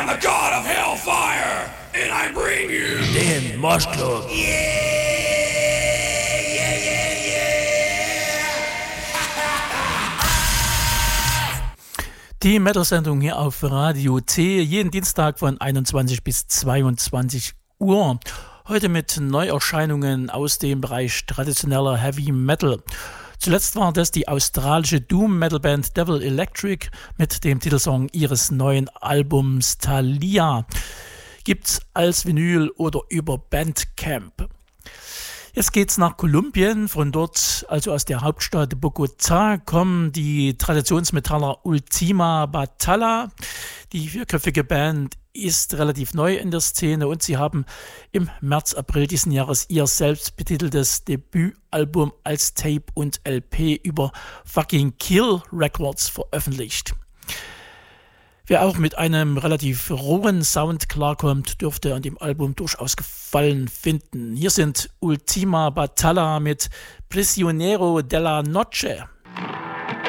am the god of hellfire, and I bring you den Mosh Club. Die Metal-Sendung hier auf Radio C, jeden Dienstag von 21 bis 22 Uhr. Heute mit Neuerscheinungen aus dem Bereich traditioneller Heavy Metal. Zuletzt war das die australische Doom-Metal-Band Devil Electric mit dem Titelsong ihres neuen Albums Thalia. Gibt's als Vinyl oder über Bandcamp. Jetzt geht's nach Kolumbien. Von dort, also aus der Hauptstadt Bogotá, kommen die Traditionsmetaller Ultima Batalla. Die vierköpfige Band ist relativ neu in der Szene und sie haben im März, April diesen Jahres ihr selbstbetiteltes Debütalbum als Tape und LP über Fucking Kill Records veröffentlicht. Wer auch mit einem relativ rohen Sound klarkommt, dürfte an dem Album durchaus Gefallen finden. Hier sind Ultima Batalla mit Prisionero de la Noche.